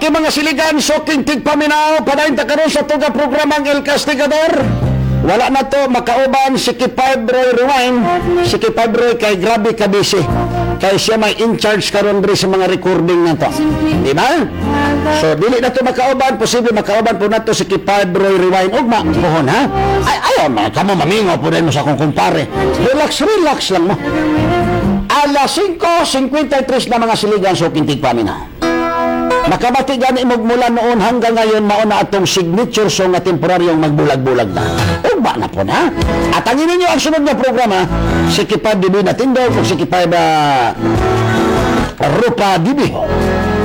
Okay mga siligan, soking tigpaminaw, padayon ta karon sa tuga programang El Castigador. Wala na to makauban si Kipay Roy Rewind. Si Kipay Roy kay grabe kabisi. Kay siya may in charge karon diri sa mga recording na to. Di ba? So dili na to makauban, posible makauban po na to si Kipay Roy Rewind. Ug mohon ha. Ayaw man kamo mamingaw po rin mo sa akong kumpare. Relax lang mo. Alas 5:53 na mga siligan, soking tigpaminaw. Nakabati gani mula noon hanggang ngayon mao na atong signature song na temporaryong magbulag-bulag na. Ugba na po na. At ang ninyo ang sunod na programa, si Kipad Dibi na Tindog o si Kipad Rupa Dibi.